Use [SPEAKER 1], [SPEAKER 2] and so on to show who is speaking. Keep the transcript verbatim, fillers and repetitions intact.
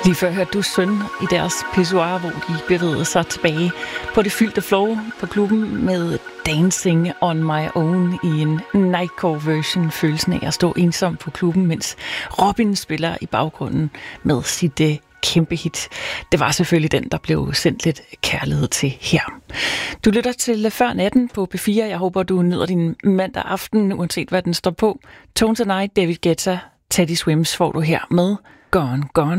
[SPEAKER 1] Lige før hørte du Søn i deres pissoir, hvor de bevægede sig tilbage på det fyldte floor på klubben med Dancing on My Own i en Nightcore-version. Følelsen af at stå ensom på klubben, mens Robin spiller i baggrunden med sit uh, kæmpe hit. Det var selvfølgelig den, der blev sendt lidt kærlighed til her. Du lytter til Før Natten på P fire. Jeg håber, du nyder din mandag aften, uanset hvad den står på. Tones and I, David Guetta, Teddy Swims får du her med Gone, Gone.